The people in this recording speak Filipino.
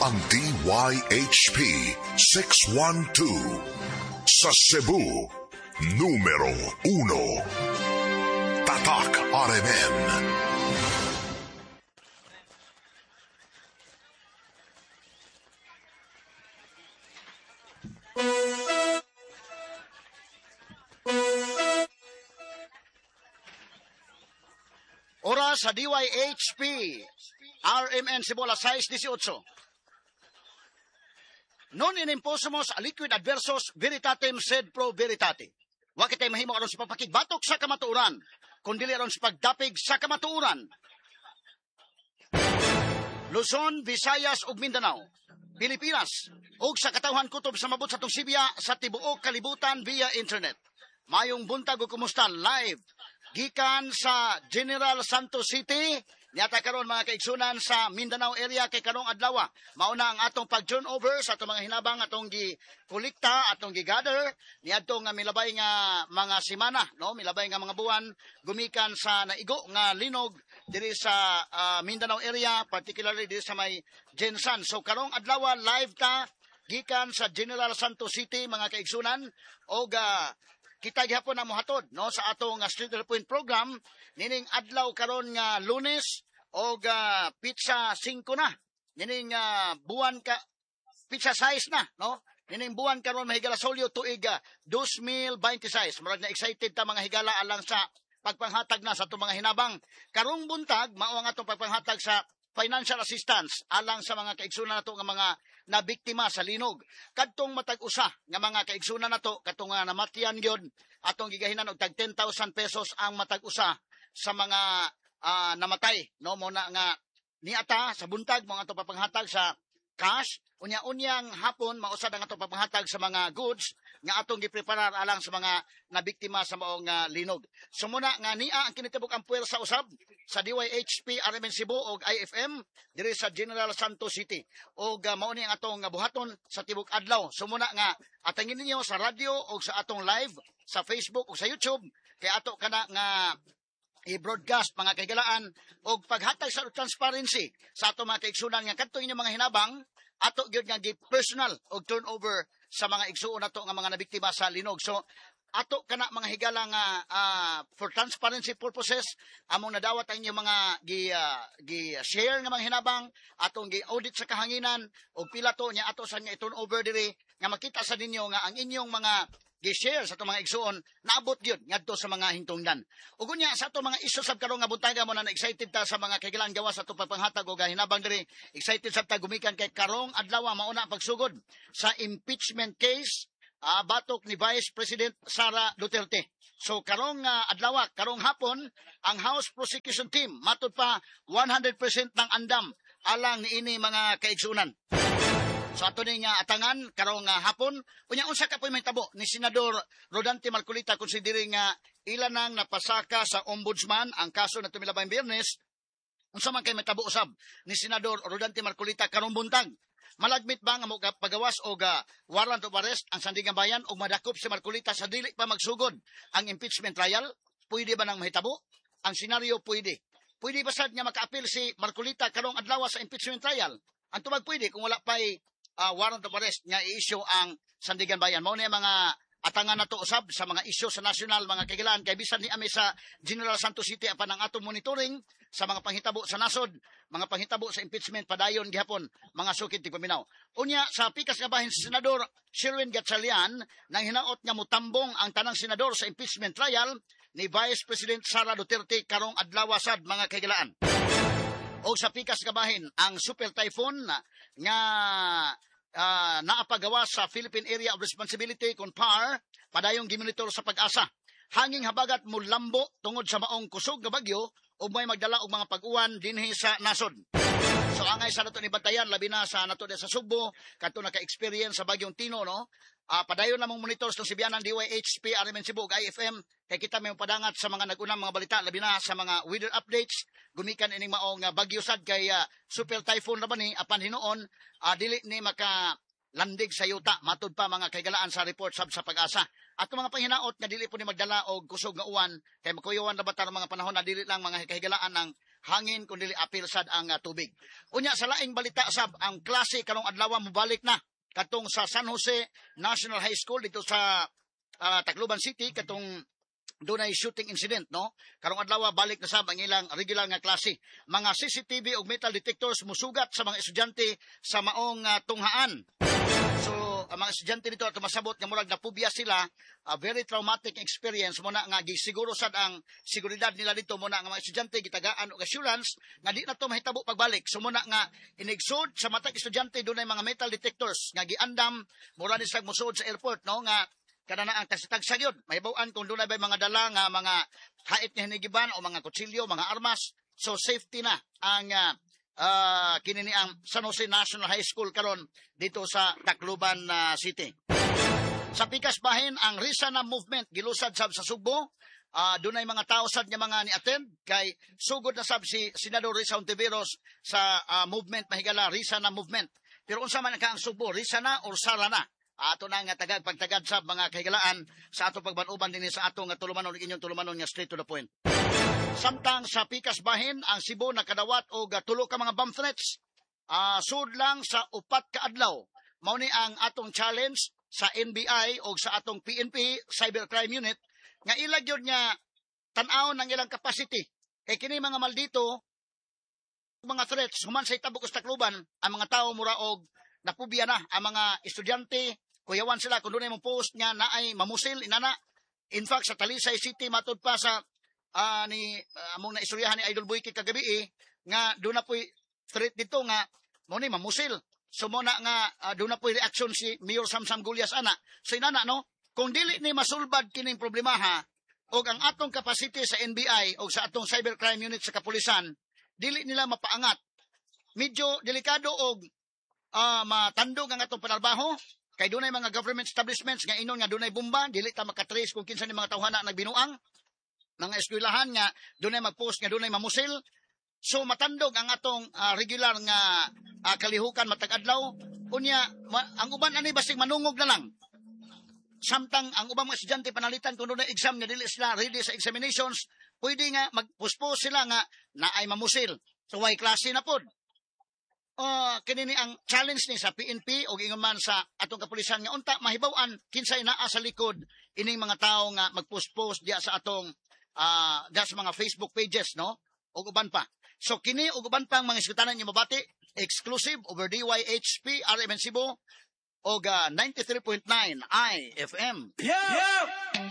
ang DYHP 612 sa Cebu, numero 1. Tatak RMN. Oras sa DYHP RMN Cebu, alas 6:18. Non inimposumos a liquid adversus veritatem sed pro veritate. Wa kitay mahimo aron sa pagpakigbatok sa kamatuoran, kundi aron sa pagdapig sa kamatuoran. Luzon, Visayas ug Mindanao, Pilipinas ug sa katawhan kutob sa mabot sa tong Sibya sa tibuok kalibutan via internet. Mayong buntag ug kumusta live gikan sa General Santos City. Niyata karon mga kaigsunan sa Mindanao area kay karong adlaw mauna ang atong pag-turnover sa atong mga hinabang atong gi-kolekta, atong gi-gather niadto nga milabay nga mga semana, no, milabay nga mga buwan gumikan sa naigo nga linog diri sa Mindanao area, particularly diri sa may Gensan. So karong adlaw live ta gikan sa General Santos City mga kaigsunan og kita gihapon na mohatod no sa atong Street Point program nining adlaw karon nga Lunes og pizza 5 na nining buwan ka pizza 6 na no nining buwan karon mahigala solyo tuig 2026. Murag na excited ta mga higala alang sa pagpanghatag na sa atong mga hinabang karong buntag mao ang atong pagpanghatag sa financial assistance alang sa mga kaigsunan nato nga mga nabiktima sa linog. Kadtong matag usa nga mga kaigsunan nato katong namatyan gyud atong gigahinan og tag 10,000 pesos ang matag usa sa mga namatay, no, mo na nga niata sa buntag mo atong papanghatag sa cash unya-unyang hapon mausad ang atong papanghatag sa mga goods nga atong gipreparar alang sa mga nabiktima sa maong linog. Sumuna nga nia ang kinitibuk ang puwersa usab sa DYHP RMN Cebu og IFM diri sa General Santos City. Og mao ni ang atong buhaton sa tibok adlaw. Sumuna nga atangin ninyo sa radio og sa atong live sa Facebook o sa YouTube kay ato kana nga i-broadcast mga kaigalaan og paghatag sa transparency sa ato mga kaigsunan nga kadto inyong mga hinabang ato gyud nga gi-personal og turnover sa mga igsuon nato nga mga nabiktima sa linog. So ato kana mga higala nga for transparency purposes among nadawat ang inyong mga gi-share nga mga hinabang atong gi-audit sa kahanginan og pila to nya ato sa nga i-turnover diri nga makita sa ninyo nga ang inyong mga gi-share sa itong mga igsuon, naabot yun ngadto sa mga hingtungdan. Ug unya sa itong mga isyu sab karong nga buntaga mo na excited ta sa mga kaigalaan gawa sa itong pagpanghatag o hinabang diri, excited sab ta gumikan kay karong adlaw mauna ang pagsugod sa impeachment case batok ni Vice President Sara Duterte. So karong adlaw, karong hapon, ang House Prosecution Team matud pa 100% ng andam alang niini mga kaigsunan. So ato ning atangan karong hapon unya unsa ka poy mahitabo ni Senador Rodante Marcolita considering ilan nang napasaka sa ombudsman ang kaso na tumilabay Biyernes. Unsa man kay mahitabo usab ni Senador Rodante Marcolita karong buntag? Malagmit ba nga pagawas og warrant of arrest ang Sandigan Bayan og madakop si Marcolita sa dili pa magsugod ang impeachment trial? Pwede ba nang mahitabo? Ang senaryo pwede. Pwede ba sad nga maka-appeal si Marcolita karong adlaw sa impeachment trial? Ang tubag pwede kung wala pay warrant of arrest nga i-issue ang Sandigan Bayan. Mao ni mga atangan nato usab sa mga issue sa national mga kaigalaan kay bisan ni ami sa General Santos City apan ang atong monitoring sa mga panghitabo sa nasod, mga panghitabo sa impeachment padayon gihapon mga sukid ti paminaw. Unya sa pikas nga bahin si Senador Sherwin Gatchalian nang hinaot nga mutambong ang tanang senador sa impeachment trial ni Vice President Sara Duterte karong adlaw sad mga kaigalaan. O sa pikas kabahin ang super typhoon nga naapagawa sa Philippine Area of Responsibility kung PAR padayong gimonitor sa pag-asa. Hanging habagat mulambo tungod sa maong kusog nga bagyo ug may magdala og mga pag-uwan dinhi sa nasod. So angay sa nato ni bantayan labi na sa nato sa Sugbo kadto naka-experience sa bagyong Tino no. Padayon namong monitor sa Sibianan DYHP RMN Cebu ug IFM kay kita may padangat sa mga nagunang mga balita labi na sa mga weather updates gumikan ining maong bagyo sad kay super typhoon ra ba ni apan hinuon dili ni maka landig sa yuta matud pa mga kaigalaan sa report sab sa pag-asa. At mga panghinaot nga dili po ni magdala og kusog nga uwan kay makuyawan ra batar mga panahon na dili lang mga kahigalaan ng hangin kun dili apil sad ang tubig. Unya sa laing balita sab ang klase karong adlaw mobalik na katong sa San Jose National High School dito sa Tacloban City katong dunay shooting incident, no? Karong adlaw balik na sab ang ilang regular nga klase. Mga CCTV ug metal detectors musugat sa mga estudyante sa maong tunghaan. So ang mga estudyante dito ato masabot nga murag napubya sila, a very traumatic experience mo na nga gisiguro sad ang seguridad nila dito mo na nga mga estudyante gitagaan og assurance nga di na to mahitabo pagbalik. So mo na nga inigsud sa matag estudyante dunay mga metal detectors nga giandam mura ni sa musud sa airport, no? Nga kada na ang tagsitagsag yun. Mahibaw-an kung doon na ba mga dala nga mga hait na hinigiban o mga kutsilyo, mga armas. So safety na ang kinini ang San Jose National High School karon dito sa Tacloban City. Sa pikas bahin ang Risana movement gilusad sab sa Sugbo. Dunay mga tao sad nga mga ni-attend kay sugod na sab si Senador Risa Hontiveros sa movement mahigala Risana movement. Pero unsa man ang Sugbo, Risana or Sarana? Ato na nga pagtagad sa mga kahigalaan sa ato pagbanuban din sa ato nga tulumanon inyong tulumanon nga straight to the point. Samtang sa pikas bahin ang Cebu nakadawat og tulo ka mga bomb threats. Sud lang sa 4 ka adlaw. Mao ni ang atong challenge sa NBI o sa atong PNP Cybercrime Unit nga ilag yun nga tan-aw ng ilang capacity. Kay kini mga maldito mga threats human sa itabok sa Tacloban ang mga tao mura og napubya na ang mga estudyante. Kuyawan sila kung doon ay mong post nga na ay mamusil, inana. In fact, sa Talisay City, matod pa sa among na istoryahan ni Idol Boyki kagabi nga doon na po'y threat dito nga mo ni mamusil. So mo na nga doon na po'y reaction si Mayor Samsam Gulyas ana. So inana, no? Kung dili ni masulbad kining problemaha o ang atong capacity sa NBI o sa atong cybercrime unit sa kapulisan, dili nila mapaangat. Medyo delikado og matandog ang atong panarbaho. Kay dunay mga government establishments nga inon nga dunay bomba, dili ta makatrace kung kinsa ni mga tawhana nagbinuang. Mga eskwelahan nga dunay magpost nga dunay mamusil. So matandog ang atong regular nga kalihukan matag adlaw. Unya ang uban ani basig manungog na lang. Samtang ang ubang mga estudyante panalitan kung dunay exam nga dili sila ready sa examinations, pwede nga magpospose sila nga naay mamusil. So way klase na pod. Kinini ang challenge ni sa PNP o ingon man sa atong kapulisan nga unta mahibaw-an kinsay naa sa likod ining mga tao nga magpost-post diya sa atong diya sa mga Facebook pages, no? O uban pa. So kini og uban pang mga isgutanan nga mabati exclusive over DYHP RMN Cebu og 93.9 IFM. Yeah!